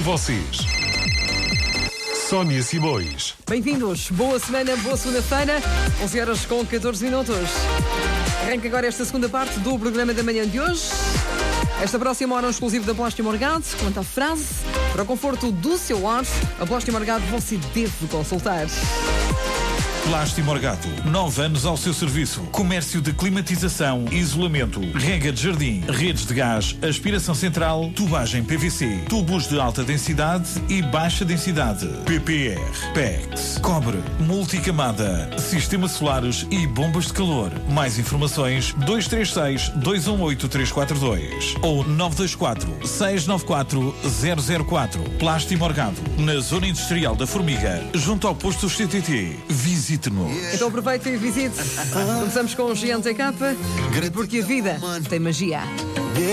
vocês. Sónia Simões. Bem-vindos, boa semana, boa segunda-feira, 11 horas com 14 minutos. Arranca agora esta segunda parte do programa da manhã de hoje. Esta próxima hora é um exclusivo da Plástico Morgado. Quanto à frase, para o conforto do seu lar, a Plástico Morgado você deve consultar. Plástico Morgado, 9 anos ao seu serviço. Comércio de climatização, isolamento, rega de jardim, redes de gás, aspiração central, tubagem PVC, tubos de alta densidade e baixa densidade, PPR, PEX, cobre, multicamada, sistemas solares e bombas de calor. Mais informações 236-218-342 ou 924-694-004. Plástico Morgado, na Zona Industrial da Formiga, junto ao posto CTT. Visite-nos. Então aproveite e visite. Começamos com o GNTK, porque a vida tem magia.